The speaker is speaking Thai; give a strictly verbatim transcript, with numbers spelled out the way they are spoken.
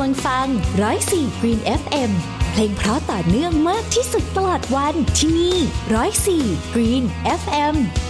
วนฟังหนึ่งศูนย์สี่ Green เอฟ เอ็ม เพลงเพราะต่อเนื่องมากที่สุดตลอดวันที่นี่หนึ่งศูนย์สี่ Green เอฟ เอ็ม